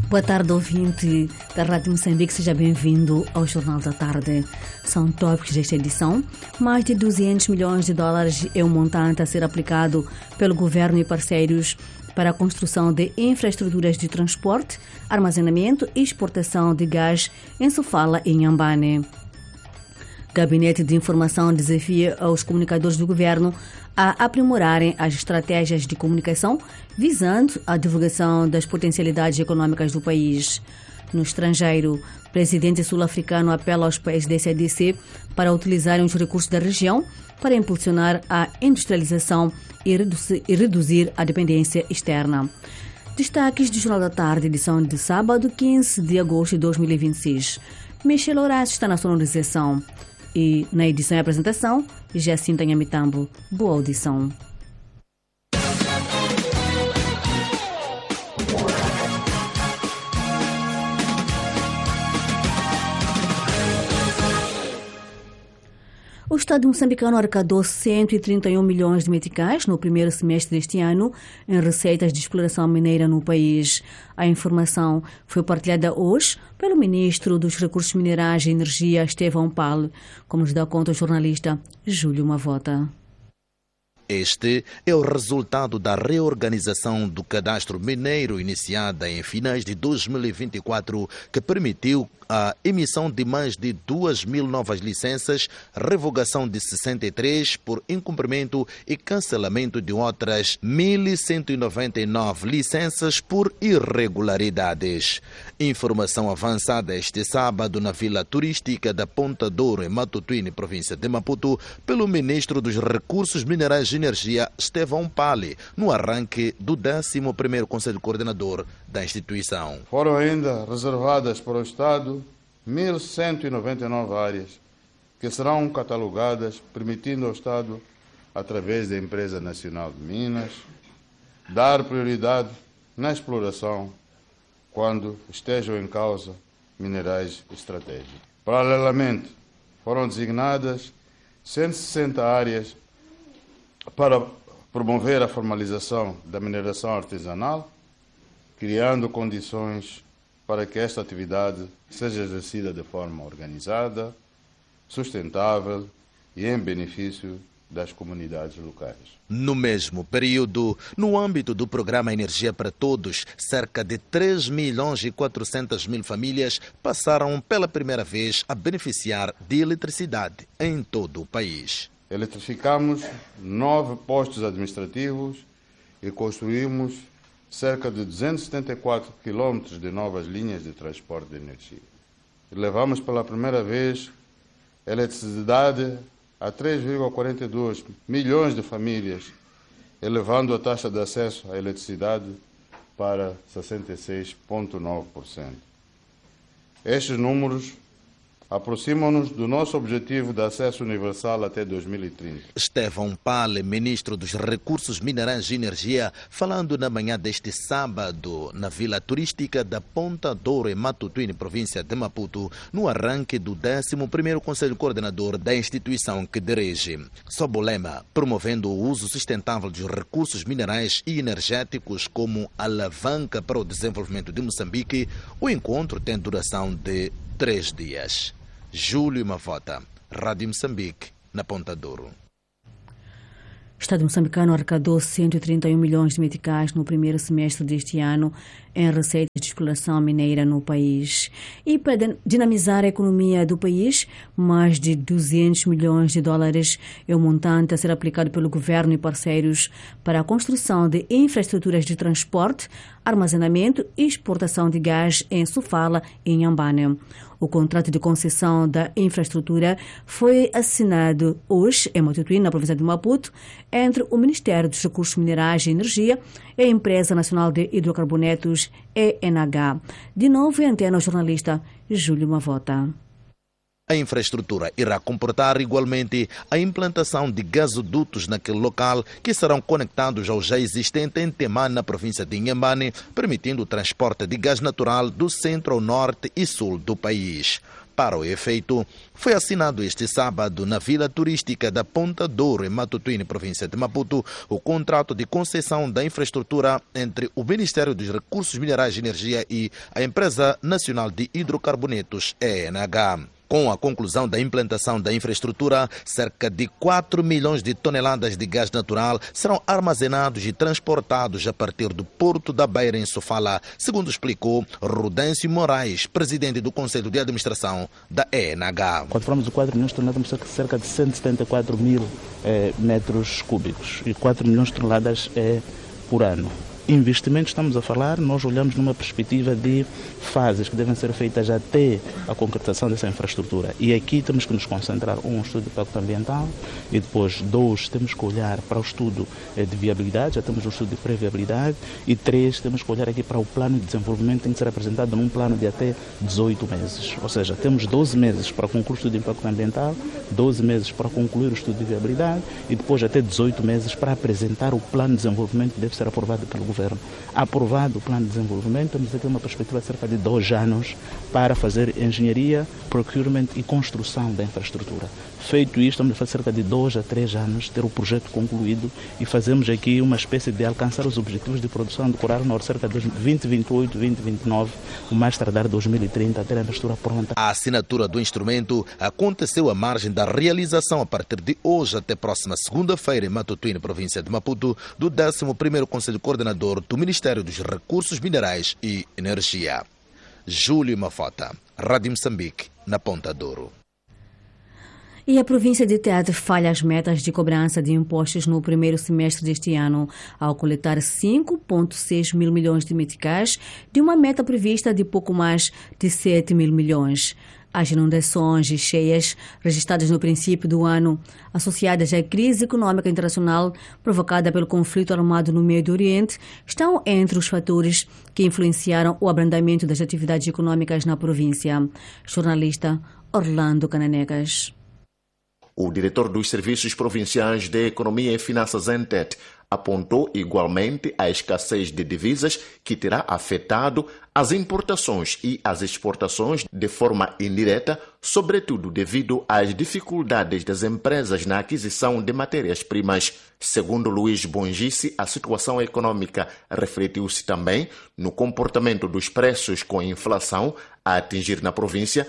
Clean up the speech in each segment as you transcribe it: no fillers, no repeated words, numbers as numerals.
Boa tarde, ouvinte da Rádio Moçambique. Seja bem-vindo ao Jornal da Tarde. São tópicos desta edição. Mais de 200 milhões de dólares é o montante a ser aplicado pelo governo e parceiros para a construção de infraestruturas de transporte, armazenamento e exportação de gás em Sofala e Inhambane. Gabinete de Informação desafia os comunicadores do governo a aprimorarem as estratégias de comunicação visando a divulgação das potencialidades econômicas do país. No estrangeiro, o presidente sul-africano apela aos países da SADC para utilizarem os recursos da região para impulsionar a industrialização e reduzir a dependência externa. Destaques do Jornal da Tarde, edição de sábado, 15 de agosto de 2026. Michel Horácio está na sonorização. E na edição e apresentação, Jacinta Nhamitambo. Boa audição. O Estado moçambicano arrecadou 131 milhões de meticais no primeiro semestre deste ano em receitas de exploração mineira no país. A informação foi partilhada hoje pelo ministro dos Recursos Minerais e Energia, Estevão Paulo, como nos dá conta o jornalista Júlio Mavota. Este é o resultado da reorganização do cadastro mineiro iniciada em finais de 2024, que permitiu a emissão de mais de 2.000 novas licenças, revogação de 63 por incumprimento e cancelamento de outras 1.199 licenças por irregularidades. Informação avançada este sábado na Vila Turística da Ponta Douro, em Matutuine, província de Maputo, pelo ministro dos Recursos Minerais e Energia, Estevão Pale, no arranque do 11º Conselho Coordenador da instituição. Foram ainda reservadas para o Estado 1.199 áreas que serão catalogadas, permitindo ao Estado, através da Empresa Nacional de Minas, dar prioridade na exploração quando estejam em causa minerais estratégicos. Paralelamente, foram designadas 160 áreas para promover a formalização da mineração artesanal, criando condições para que esta atividade seja exercida de forma organizada, sustentável e em benefício das comunidades locais. No mesmo período, no âmbito do Programa Energia para Todos, cerca de 3.400.000 famílias passaram pela primeira vez a beneficiar de eletricidade em todo o país. Eletrificamos 9 postos administrativos e construímos cerca de 274 quilômetros de novas linhas de transporte de energia. E levamos pela primeira vez eletricidade a 3,42 milhões de famílias, elevando a taxa de acesso à eletricidade para 66,9%. Estes números aproximam-nos do nosso objetivo de acesso universal até 2030. Estevão Pale, ministro dos Recursos Minerais e Energia, falando na manhã deste sábado na Vila Turística da Ponta Douro, em Matutuine, província de Maputo, no arranque do 11º Conselho Coordenador da instituição que dirige. Sob o lema, promovendo o uso sustentável dos recursos minerais e energéticos como alavanca para o desenvolvimento de Moçambique, o encontro tem duração de 3 dias. Júlio Mavota, Rádio Moçambique, na Ponta Douro. O Estado moçambicano arrecadou 131 milhões de meticais no primeiro semestre deste ano em receitas de exploração mineira no país. E para dinamizar a economia do país, mais de 200 milhões de dólares é o montante a ser aplicado pelo governo e parceiros para a construção de infraestruturas de transporte, armazenamento e exportação de gás em Sofala e Inhambane. O contrato de concessão da infraestrutura foi assinado hoje em Matutuine, na província de Maputo, entre o Ministério dos Recursos Minerais e Energia e a Empresa Nacional de Hidrocarbonetos, ENH. De novo, em antena, o jornalista Júlio Mavota. A infraestrutura irá comportar igualmente a implantação de gasodutos naquele local que serão conectados ao já existente em Temane, na província de Inhambane, permitindo o transporte de gás natural do centro ao norte e sul do país. Para o efeito, foi assinado este sábado na Vila Turística da Ponta Douro, em Matutuíne, província de Maputo, o contrato de concessão da infraestrutura entre o Ministério dos Recursos Minerais e Energia e a Empresa Nacional de Hidrocarbonetos, ENH. Com a conclusão da implantação da infraestrutura, cerca de 4 milhões de toneladas de gás natural serão armazenados e transportados a partir do Porto da Beira, em Sofala, segundo explicou Rudêncio Moraes, presidente do Conselho de Administração da ENH. Quando falamos de 4 milhões de toneladas, temos cerca de 174 mil metros cúbicos e 4 milhões de toneladas por ano. Investimentos, estamos a falar, nós olhamos numa perspectiva de fases que devem ser feitas até a concretização dessa infraestrutura. E aqui temos que nos concentrar, estudo de impacto ambiental, e depois, 2, temos que olhar para o estudo de viabilidade, já temos o estudo de pré-viabilidade, e 3, temos que olhar aqui para o plano de desenvolvimento, que tem que ser apresentado num plano de até 18 meses. Ou seja, temos 12 meses para concluir o estudo de impacto ambiental, 12 meses para concluir o estudo de viabilidade, e depois até 18 meses para apresentar o plano de desenvolvimento que deve ser aprovado pelo governo. Aprovado o plano de desenvolvimento, temos aqui uma perspectiva de cerca de 2 anos para fazer engenharia, procurement e construção da infraestrutura. Feito isto, estamos a fazer cerca de 2 a 3 anos ter o projeto concluído e fazemos aqui uma espécie de alcançar os objetivos de produção do Coral Norte cerca de 2028, 2029, o mais tardar 2030, ter a infraestrutura pronta. A assinatura do instrumento aconteceu à margem da realização, a partir de hoje até próxima segunda-feira, em Matutuíne, província de Maputo, do 11º Conselho Coordenador do Ministério dos Recursos Minerais e Energia. Júlio Mafota, Rádio Moçambique, na Ponta Douro. E a província de Tete falha as metas de cobrança de impostos no primeiro semestre deste ano, ao coletar 5,6 mil milhões de meticais, de uma meta prevista de pouco mais de 7 mil milhões. As inundações e cheias registradas no princípio do ano, associadas à crise econômica internacional provocada pelo conflito armado no Médio Oriente, estão entre os fatores que influenciaram o abrandamento das atividades econômicas na província. Jornalista Orlando Cananegas. O diretor dos Serviços Provinciais de Economia e Finanças, ENTET, apontou igualmente a escassez de divisas que terá afetado as importações e as exportações de forma indireta, sobretudo devido às dificuldades das empresas na aquisição de matérias-primas. Segundo Luís Bongice, a situação econômica refletiu-se também no comportamento dos preços, com a inflação a atingir na província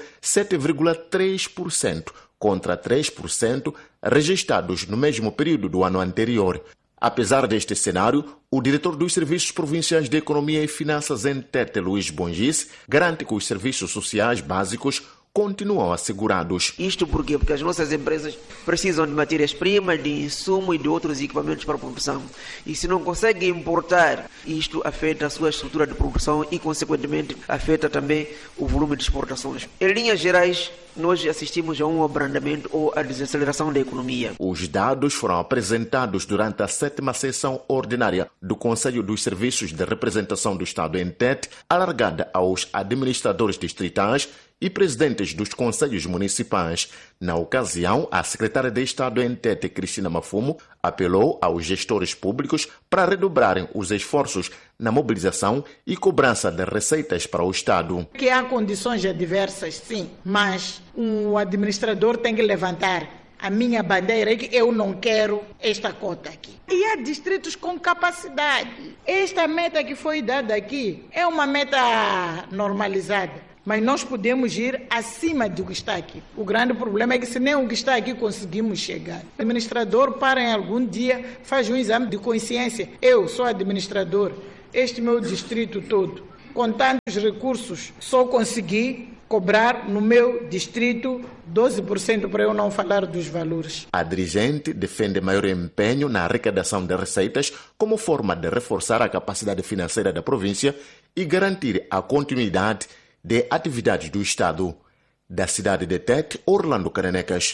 7,3%, contra 3% registrados no mesmo período do ano anterior. Apesar deste cenário, o diretor dos Serviços Provinciais de Economia e Finanças, ENTET, Luís Bongice, garante que os serviços sociais básicos continuam assegurados. Isto por quê? Porque as nossas empresas precisam de matérias-primas, de insumo e de outros equipamentos para a produção. E se não conseguem importar, isto afeta a sua estrutura de produção e, consequentemente, afeta também o volume de exportações. Em linhas gerais, nós assistimos a um abrandamento ou a desaceleração da economia. Os dados foram apresentados durante a 7ª sessão ordinária do Conselho dos Serviços de Representação do Estado, ENTET, alargada aos administradores distritais e presidentes dos conselhos municipais. Na ocasião, a secretária de Estado ENTET, Cristina Mafumo, apelou aos gestores públicos para redobrarem os esforços na mobilização e cobrança de receitas para o Estado. Que há condições adversas, sim, mas o administrador tem que levantar a minha bandeira é que eu não quero esta cota aqui. E há distritos com capacidade. Esta meta que foi dada aqui é uma meta normalizada. Mas nós podemos ir acima do que está aqui. O grande problema é que se nem o que está aqui conseguimos chegar. O administrador para em algum dia, faz um exame de consciência. Eu sou administrador, este meu distrito todo, com tantos recursos, só consegui cobrar no meu distrito 12%, para eu não falar dos valores. A dirigente defende maior empenho na arrecadação de receitas como forma de reforçar a capacidade financeira da província e garantir a continuidade de atividades do Estado. Da cidade de Tete, Orlando Caranecas.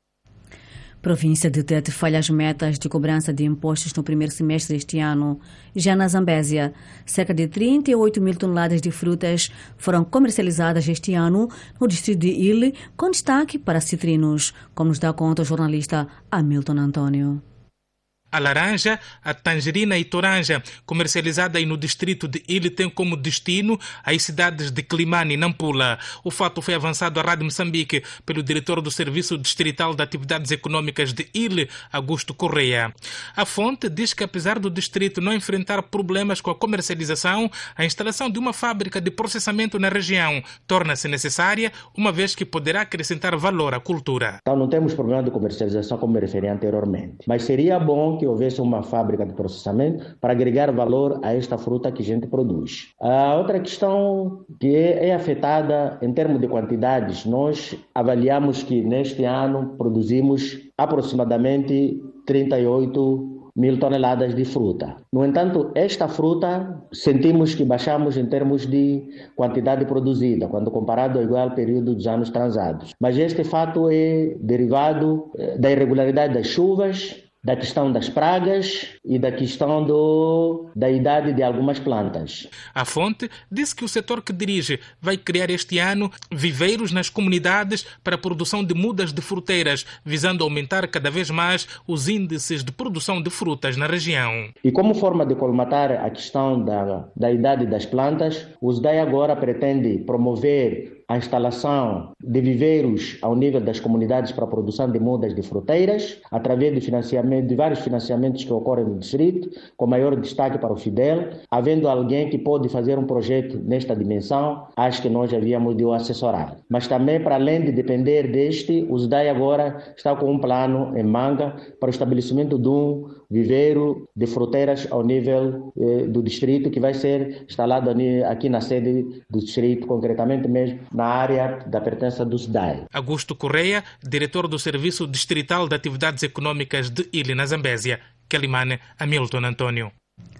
Província de Tete falha as metas de cobrança de impostos no primeiro semestre deste ano. Já na Zambésia, cerca de 38 mil toneladas de frutas foram comercializadas este ano no distrito de Ile, com destaque para citrinos, como nos dá conta o jornalista Hamilton Antônio. A A laranja, a tangerina e toranja, comercializada no distrito de Ile, tem como destino as cidades de Climane e Nampula. O fato foi avançado à Rádio Moçambique pelo diretor do Serviço Distrital de Atividades Econômicas de Ile, Augusto Correia. A fonte diz que, apesar do distrito não enfrentar problemas com a comercialização, a instalação de uma fábrica de processamento na região torna-se necessária, uma vez que poderá acrescentar valor à cultura. Então não temos problema de comercialização como me referi anteriormente, mas seria bom que houvesse uma fábrica de processamento para agregar valor a esta fruta que a gente produz. A outra questão que é afetada em termos de quantidades, nós avaliamos que neste ano produzimos aproximadamente 38.000 toneladas de fruta. No entanto, esta fruta sentimos que baixamos em termos de quantidade produzida, quando comparado ao igual período dos anos transados. Mas este fato é derivado da irregularidade das chuvas, da questão das pragas e da questão da idade de algumas plantas. A fonte disse que o setor que dirige vai criar este ano viveiros nas comunidades para a produção de mudas de fruteiras, visando aumentar cada vez mais os índices de produção de frutas na região. E como forma de colmatar a questão da idade das plantas, o SDAI agora pretende promover a instalação de viveiros ao nível das comunidades para a produção de mudas de fruteiras, através de vários financiamentos que ocorrem no distrito, com maior destaque para o FIDEL. Havendo alguém que pode fazer um projeto nesta dimensão, acho que nós havíamos de o assessorar. Mas também, para além de depender deste, o SDAI agora está com um plano em manga para o estabelecimento de um viveiro de fruteiras ao nível do distrito, que vai ser instalado aqui na sede do distrito, concretamente mesmo na área da pertença do SDAI. Augusto Correia, diretor do Serviço Distrital de Atividades Econômicas de Ile, na Zambésia. Quelimane, Hamilton Antônio.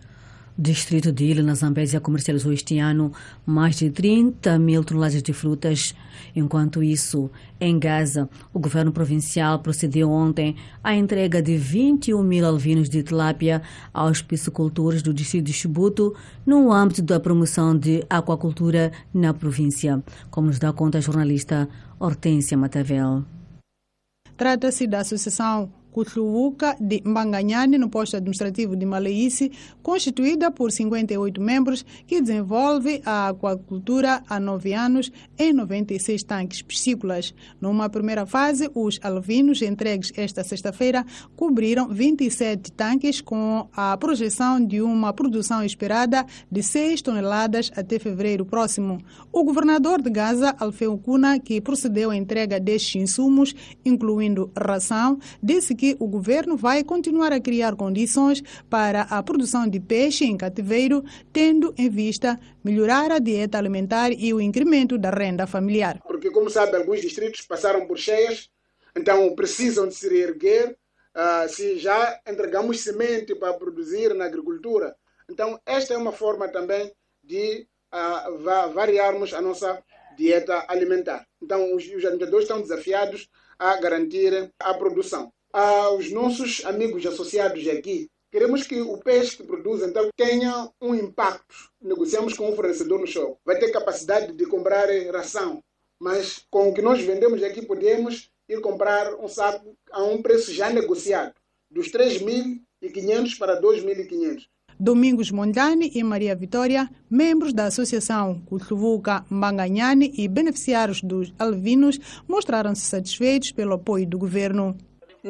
O distrito de Ile, na Zambésia, comercializou este ano mais de 30.000 toneladas de frutas. Enquanto isso, em Gaza, o governo provincial procedeu ontem à entrega de 21.000 alvinos de tilápia aos piscicultores do distrito de Chibuto, no âmbito da promoção de aquacultura na província, como nos dá conta a jornalista Hortência Matavel. Trata-se da Associação Kutluvuka de Mbanganyane, no posto administrativo de Maleice, constituída por 58 membros, que desenvolve a aquacultura há 9 anos em 96 tanques piscícolas. Numa primeira fase, os alvinos entregues esta sexta-feira cobriram 27 tanques, com a projeção de uma produção esperada de 6 toneladas até fevereiro próximo. O governador de Gaza, Alfeu Kuna, que procedeu à entrega destes insumos, incluindo ração, disse que o governo vai continuar a criar condições para a produção de peixe em cativeiro, tendo em vista melhorar a dieta alimentar e o incremento da renda familiar. Porque, como sabe, alguns distritos passaram por cheias, então precisam de se reerguer. Se já entregamos semente para produzir na agricultura, então esta é uma forma também de variarmos a nossa dieta alimentar. Então os agricultores estão desafiados a garantir a produção. Aos nossos amigos associados aqui, queremos que o peixe que produz então tenha um impacto. Negociamos com o fornecedor no show. Vai ter capacidade de comprar ração, mas com o que nós vendemos aqui podemos ir comprar um saco a um preço já negociado, dos 3.500 para 2.500. Domingos Mondlane e Maria Vitória, membros da Associação Kutluvuka Mbanganyane e beneficiários dos alvinos, mostraram-se satisfeitos pelo apoio do governo.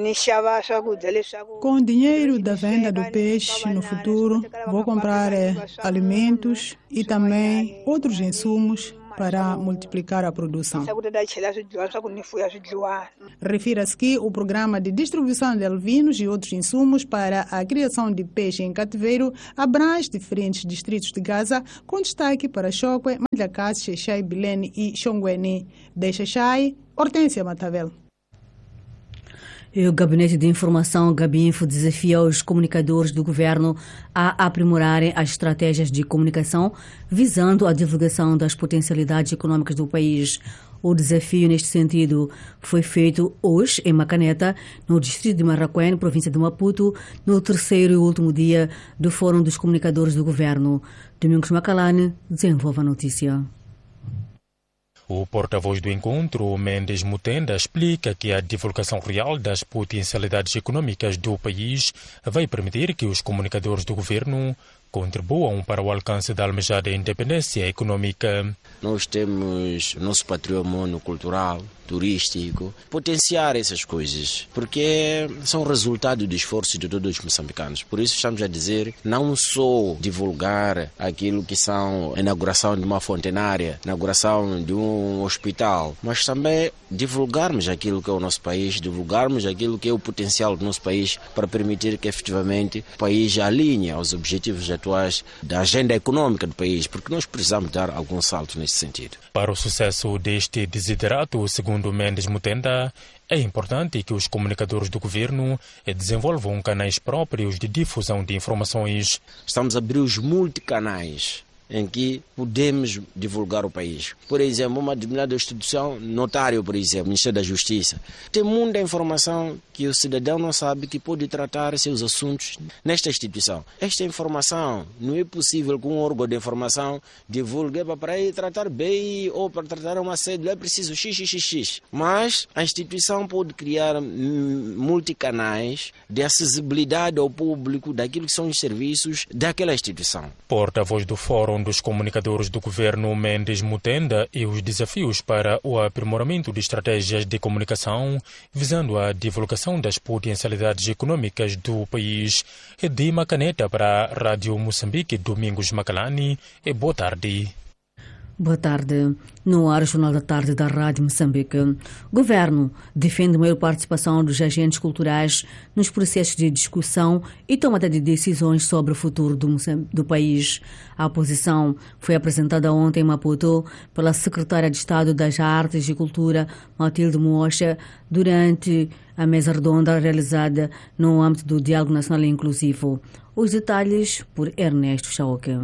Com o dinheiro da venda do peixe no futuro, vou comprar alimentos e também outros insumos para multiplicar a produção. Refira-se que o programa de distribuição de alvinos e outros insumos para a criação de peixe em cativeiro abrange diferentes distritos de Gaza, com destaque para Chokwe, Mandlakazi, Xai-Xai, Bilene e Xongweni. De Xai-Xai, Hortência Matavel. E o Gabinete de Informação Gabinfo desafia os comunicadores do governo a aprimorarem as estratégias de comunicação visando a divulgação das potencialidades econômicas do país. O desafio neste sentido foi feito hoje em Macaneta, no distrito de Marraquém, província de Maputo, no terceiro e último dia do Fórum dos Comunicadores do Governo. Domingos Macalane desenvolve a notícia. O porta-voz do encontro, Mendes Mutenda, explica que a divulgação real das potencialidades econômicas do país vai permitir que os comunicadores do governo contribuam para o alcance da almejada independência econômica. Nós temos nosso patrimônio cultural, turístico, potenciar essas coisas, porque são resultado do esforço de todos os moçambicanos. Por isso estamos a dizer, não só divulgar aquilo que são a inauguração de uma fontenária, inauguração de um hospital, mas também divulgarmos aquilo que é o nosso país, divulgarmos aquilo que é o potencial do nosso país para permitir que efetivamente o país alinhe aos objetivos atuais da agenda econômica do país, porque nós precisamos dar algum salto nesse sentido. Para o sucesso deste desiderato, segundo Mendes Mutenda, é importante que os comunicadores do governo desenvolvam canais próprios de difusão de informações. Estamos a abrir os multicanais em que podemos divulgar o país. Por exemplo, uma determinada instituição, notário, por exemplo, Ministério da Justiça, tem muita informação que o cidadão não sabe que pode tratar seus assuntos nesta instituição. Esta informação não é possível que um órgão de informação divulgue para ir tratar bem ou para tratar uma sede, é preciso xxx. Mas a instituição pode criar multicanais de acessibilidade ao público daquilo que são os serviços daquela instituição. Porta-voz do Fórum dos Comunicadores do Governo, Mendes Mutenda, e os desafios para o aprimoramento de estratégias de comunicação visando a divulgação das potencialidades econômicas do país. De Macaneta para a Rádio Moçambique, Domingos Macalani, e boa tarde. Boa tarde. No ar, Jornal da Tarde da Rádio Moçambique. O Governo defende maior participação dos agentes culturais nos processos de discussão e tomada de decisões sobre o futuro do país. A posição foi apresentada ontem em Maputo pela Secretária de Estado das Artes e Cultura, Matilde Mocha, durante a mesa redonda realizada no âmbito do Diálogo Nacional Inclusivo. Os detalhes por Ernesto Chaoque.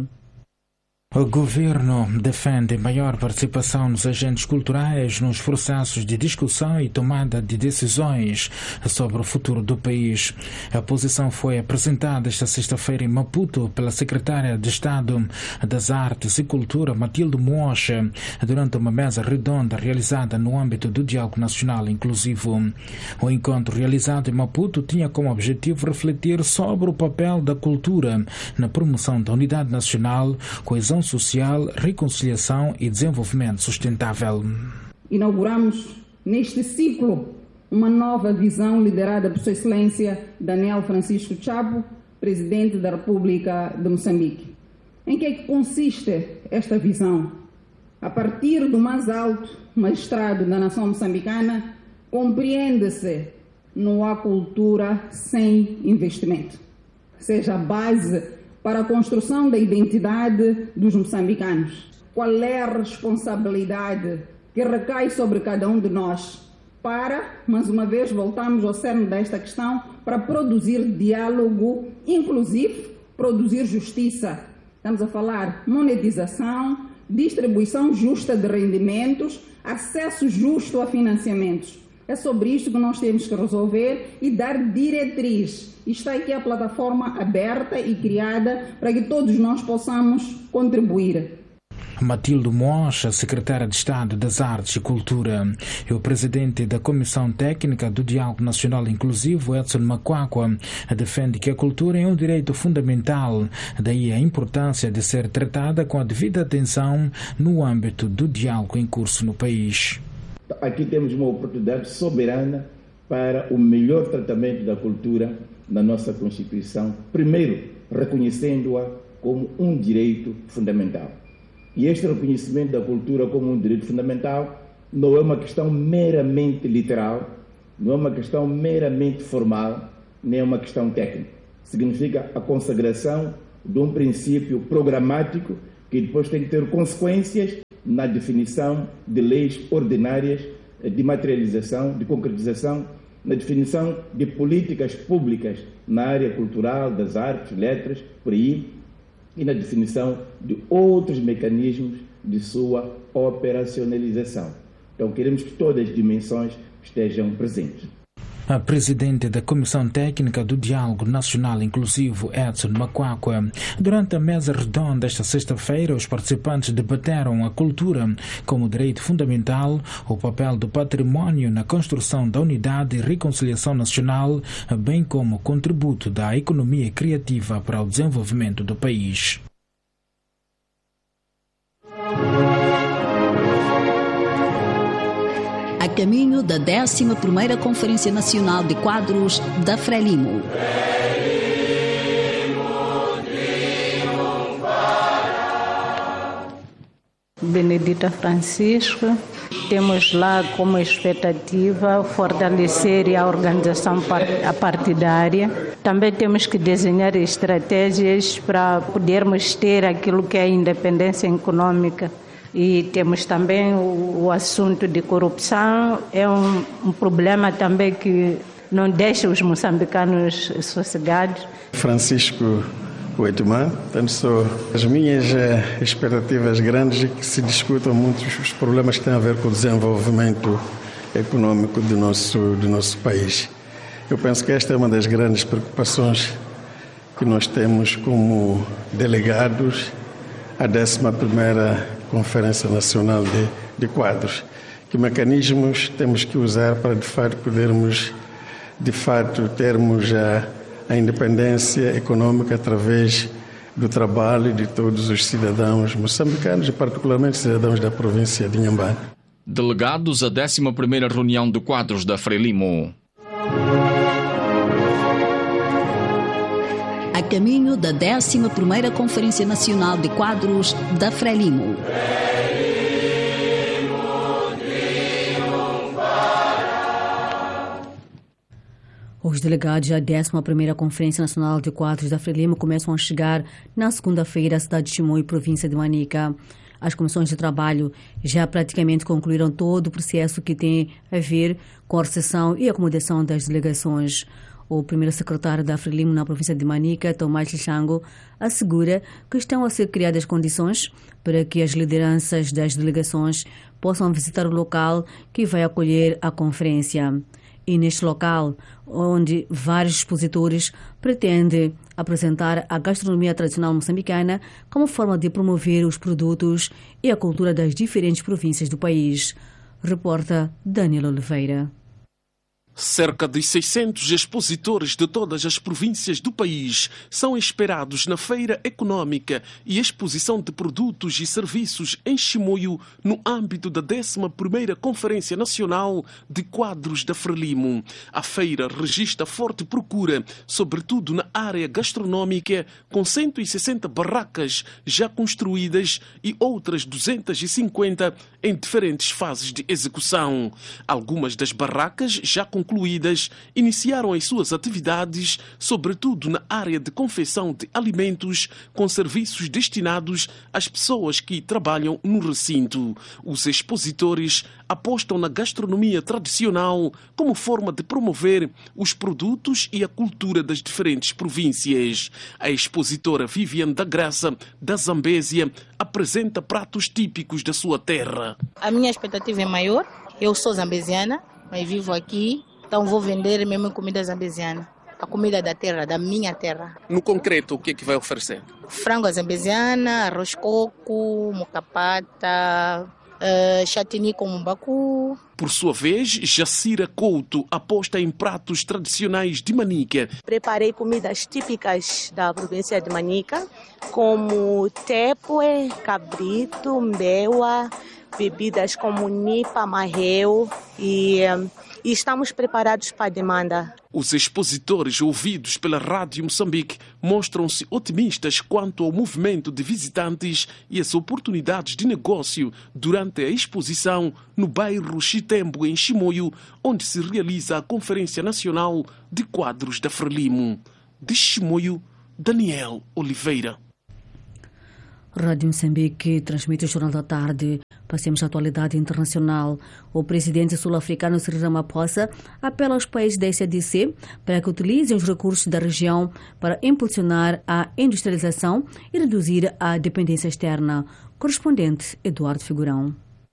O governo defende maior participação dos agentes culturais nos processos de discussão e tomada de decisões sobre o futuro do país. A posição foi apresentada esta sexta-feira em Maputo pela secretária de Estado das Artes e Cultura, Matilde Mocha, durante uma mesa redonda realizada no âmbito do Diálogo Nacional Inclusivo. O encontro realizado em Maputo tinha como objetivo refletir sobre o papel da cultura na promoção da unidade nacional, coesão social, reconciliação e desenvolvimento sustentável. Inauguramos neste ciclo uma nova visão liderada por Sua Excelência Daniel Francisco Chabo, Presidente da República de Moçambique. Em que é que consiste esta visão? A partir do mais alto magistrado da nação moçambicana, compreende-se não há cultura sem investimento. Seja a base para a construção da identidade dos moçambicanos. Qual é a responsabilidade que recai sobre cada um de nós para, mais uma vez, voltamos ao cerne desta questão, para produzir diálogo inclusivo, produzir justiça. Estamos a falar monetização, distribuição justa de rendimentos, acesso justo a financiamentos. É sobre isto que nós temos que resolver e dar diretriz. Está aqui a plataforma aberta e criada para que todos nós possamos contribuir. Matilde Mocha, secretária de Estado das Artes e Cultura, e o presidente da Comissão Técnica do Diálogo Nacional Inclusivo, Edson Macuacua, defende que a cultura é um direito fundamental, daí a importância de ser tratada com a devida atenção no âmbito do diálogo em curso no país. Aqui temos uma oportunidade soberana para o melhor tratamento da cultura na nossa Constituição, primeiro reconhecendo-a como um direito fundamental. E este reconhecimento da cultura como um direito fundamental não é uma questão meramente literal, não é uma questão meramente formal, nem é uma questão técnica. Significa a consagração de um princípio programático que depois tem que ter consequências na definição de leis ordinárias de materialização, de concretização, na definição de políticas públicas na área cultural, das artes, letras, por aí, e na definição de outros mecanismos de sua operacionalização. Então, queremos que todas as dimensões estejam presentes. A presidente da Comissão Técnica do Diálogo Nacional Inclusivo, Edson Makwakwa. Durante a mesa redonda esta sexta-feira, os participantes debateram a cultura como direito fundamental, o papel do património na construção da unidade e reconciliação nacional, bem como o contributo da economia criativa para o desenvolvimento do país. A caminho da 11ª Conferência Nacional de Quadros da Frelimo. Benedita Francisco, temos lá como expectativa fortalecer a organização partidária. Também temos que desenhar estratégias para podermos ter aquilo que é a independência econômica. E temos também o assunto de corrupção, é um problema também que não deixa os moçambicanos sossegados. Francisco Oitman, portanto, são as minhas expectativas grandes e que se discutam muito os problemas que têm a ver com o desenvolvimento econômico do nosso país. Eu penso que esta é uma das grandes preocupações que nós temos como delegados à 11ª Conferência Nacional de Quadros. Que mecanismos temos que usar para, de fato, podermos, termos a independência econômica através do trabalho de todos os cidadãos moçambicanos e, particularmente, cidadãos da província de Inhambane. Delegados à 11ª reunião de Quadros da Frelimo. A caminho da 11ª Conferência Nacional de Quadros da Frelimo. Os delegados da 11ª Conferência Nacional de Quadros da Frelimo começam a chegar na segunda-feira à cidade de Chimoio, província de Manica. As comissões de trabalho já praticamente concluíram todo o processo que tem a ver com a recepção e acomodação das delegações. O primeiro secretário da Frelimo na província de Manica, Tomás Lixango, assegura que estão a ser criadas condições para que as lideranças das delegações possam visitar o local que vai acolher a conferência. E neste local, onde vários expositores pretendem apresentar a gastronomia tradicional moçambicana como forma de promover os produtos e a cultura das diferentes províncias do país. Reporta Daniel Oliveira. Cerca de 600 expositores de todas as províncias do país são esperados na Feira Econômica e Exposição de Produtos e Serviços em Chimoio, no âmbito da 11ª Conferência Nacional de Quadros da Frelimo. A feira registra forte procura, sobretudo na área gastronômica, com 160 barracas já construídas e outras 250 em diferentes fases de execução. Algumas das barracas já concluídas iniciaram as suas atividades, sobretudo na área de confecção de alimentos, com serviços destinados às pessoas que trabalham no recinto. Os expositores apostam na gastronomia tradicional como forma de promover os produtos e a cultura das diferentes províncias. A expositora Viviane da Graça, da Zambésia, apresenta pratos típicos da sua terra. A minha expectativa é maior. Eu sou zambesiana, mas vivo aqui. Então vou vender mesmo comida zambesiana, a comida da terra, da minha terra. No concreto, o que é que vai oferecer? Frango zambesiana, arroz coco, mocapata, chatini com mumbacu. Por sua vez, Jacira Couto aposta em pratos tradicionais de Manica. Preparei comidas típicas da província de Manica, como tepoe, cabrito, mbeua, bebidas como nipa, marreu e estamos preparados para a demanda. Os expositores ouvidos pela Rádio Moçambique mostram-se otimistas quanto ao movimento de visitantes e as oportunidades de negócio durante a exposição no bairro Chitembo, em Chimoio, onde se realiza a Conferência Nacional de Quadros da Frelimo. De Chimoio, Daniel Oliveira. Rádio Moçambique transmite o Jornal da Tarde. Passemos à atualidade internacional. O presidente sul-africano Cyril Ramaphosa apela aos países da SADC para que utilizem os recursos da região para impulsionar a industrialização e reduzir a dependência externa. Correspondente Eduardo Figurão.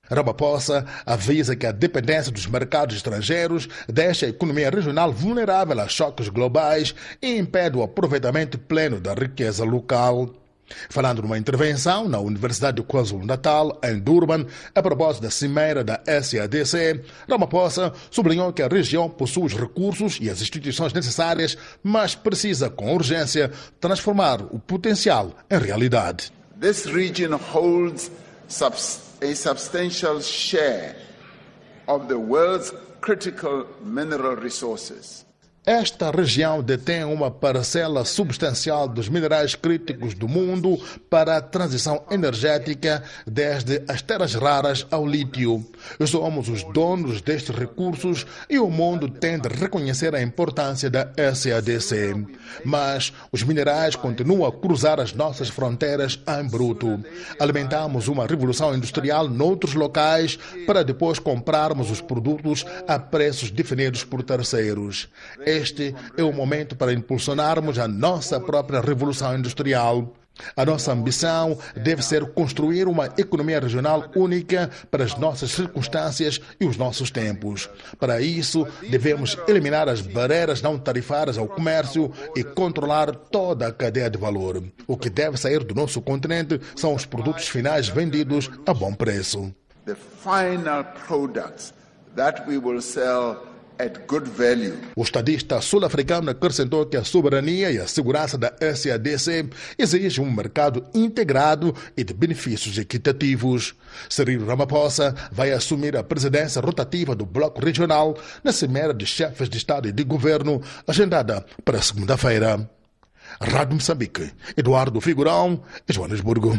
Ramaphosa avisa que a dependência dos mercados estrangeiros deixa a economia regional vulnerável a choques globais e impede o aproveitamento pleno da riqueza local. Falando numa intervenção na Universidade de KwaZulu-Natal, em Durban, a propósito da cimeira da SADC, Ramaphosa sublinhou que a região possui os recursos e as instituições necessárias, mas precisa, com urgência, transformar o potencial em realidade. This region holds a substantial share of the world's critical mineral resources. Esta região detém uma parcela substancial dos minerais críticos do mundo para a transição energética, desde as terras raras ao lítio. Somos os donos destes recursos e o mundo tem de reconhecer a importância da SADC. Mas os minerais continuam a cruzar as nossas fronteiras em bruto. Alimentamos uma revolução industrial noutros locais para depois comprarmos os produtos a preços definidos por terceiros. Este é o momento para impulsionarmos a nossa própria revolução industrial. A nossa ambição deve ser construir uma economia regional única para as nossas circunstâncias e os nossos tempos. Para isso, devemos eliminar as barreiras não tarifárias ao comércio e controlar toda a cadeia de valor. O que deve sair do nosso continente são os produtos finais vendidos a bom preço. The final products that we will sell at good value. O estadista sul-africano acrescentou que a soberania e a segurança da SADC exigem um mercado integrado e de benefícios equitativos. Cyril Ramaphosa vai assumir a presidência rotativa do Bloco Regional na cimeira de chefes de Estado e de Governo, agendada para segunda-feira. Rádio Moçambique, Eduardo Figurão, Joanesburgo.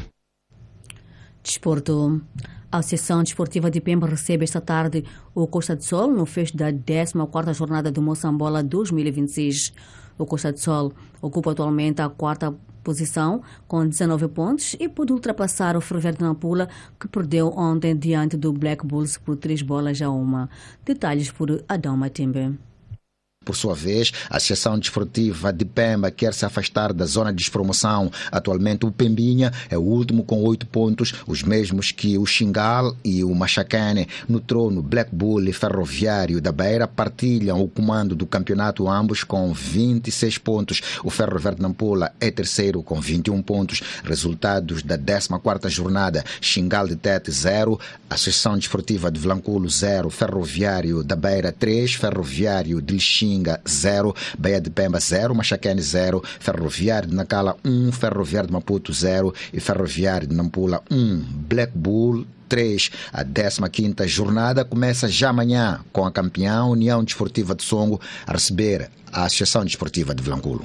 Desporto. A Associação Desportiva de Pemba recebe esta tarde o Costa do Sol no fecho da 14ª jornada do Moçambola 2026. O Costa do Sol ocupa atualmente a 4ª posição com 19 pontos e pode ultrapassar o Ferroviário de Nampula, que perdeu ontem diante do Black Bulls por 3-1. Detalhes por Adão Matembe. Por sua vez, a Associação Desportiva de Pemba quer se afastar da zona de despromoção. Atualmente, o Pembinha é o último com 8 pontos, os mesmos que o Xingal e o Machacane. No trono, Black Bull e Ferroviário da Beira partilham o comando do campeonato, ambos com 26 pontos. O Ferroviário de Nampula é terceiro com 21 pontos. Resultados da 14ª jornada: Xingal de Tete 0, Associação Desportiva de Vilanculo 0, Ferroviário da Beira 3, Ferroviário de Lixinga 0, Baía de Pemba 0, Machacane 0, Ferroviário de Nacala 1, Ferroviário de Maputo 0 e Ferroviário de Nampula 1. Black Bull 3. A 15ª jornada começa já amanhã com a campeã União Desportiva de Songo a receber a Associação Desportiva de Vilanculo.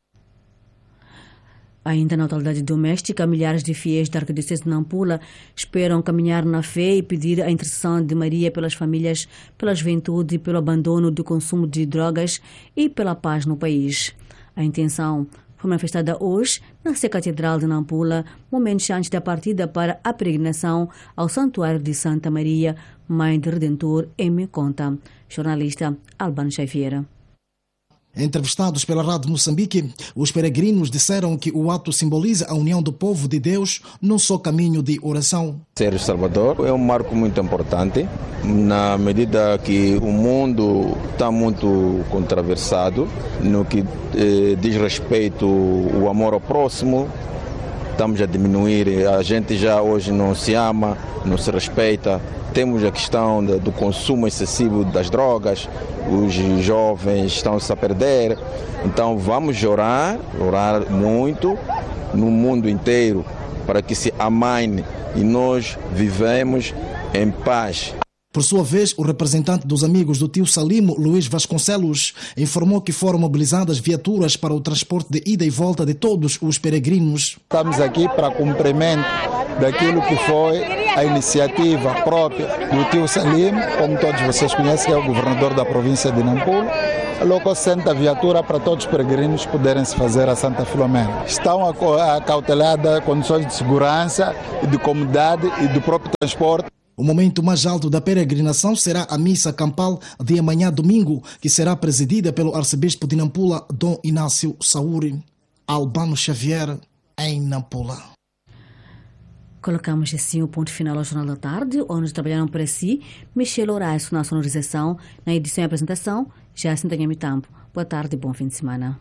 Ainda na atualidade doméstica, milhares de fiéis da Arquidiocese de Nampula esperam caminhar na fé e pedir a intercessão de Maria pelas famílias, pela juventude, pelo abandono do consumo de drogas e pela paz no país. A intenção foi manifestada hoje na Catedral de Nampula, momentos antes da partida para a peregrinação ao Santuário de Santa Maria, Mãe do Redentor, em Meconta. Jornalista Albano Xavier. Entrevistados pela Rádio Moçambique, os peregrinos disseram que o ato simboliza a união do povo de Deus num só caminho de oração. Ser o Salvador é um marco muito importante, na medida que o mundo está muito controversado no que diz respeito ao amor ao próximo. Estamos a diminuir, a gente já hoje não se ama, não se respeita. Temos a questão do consumo excessivo das drogas, os jovens estão-se a perder. Então vamos orar muito no mundo inteiro para que se amaine e nós vivemos em paz. Por sua vez, o representante dos amigos do tio Salimo, Luís Vasconcelos, informou que foram mobilizadas viaturas para o transporte de ida e volta de todos os peregrinos. Estamos aqui para cumprimento daquilo que foi a iniciativa própria do tio Salimo, como todos vocês conhecem, que é o governador da província de Nampula. Colocou 60 viaturas para todos os peregrinos poderem se fazer a Santa Filomena. Estão acauteladas condições de segurança, de comodidade e do próprio transporte. O momento mais alto da peregrinação será a missa campal de amanhã domingo, que será presidida pelo arcebispo de Nampula, Dom Inácio Saúri. Albano Xavier, em Nampula. Colocamos assim o ponto final ao Jornal da Tarde, onde trabalharam para si Michel Horaes na sonorização, na edição e apresentação, Jacinta Nhamitampo. Boa tarde e bom fim de semana.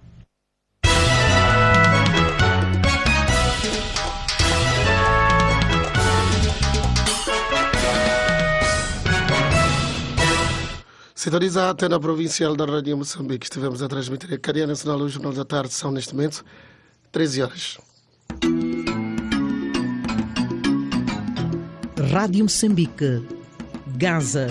Sintonizada até na provincial da Rádio Moçambique. Estivemos a transmitir a Cadeia Nacional o Jornal da Tarde. São neste momento 13 horas. Rádio Moçambique, Gaza.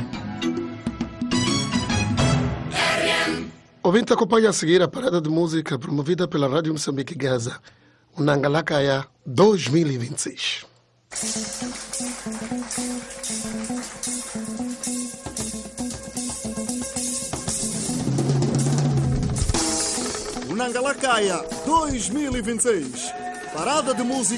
Ouvinte, acompanha a seguir a parada de música promovida pela Rádio Moçambique Gaza, o Nangalakaya 2026. Nangalakaya 2026. Parada de música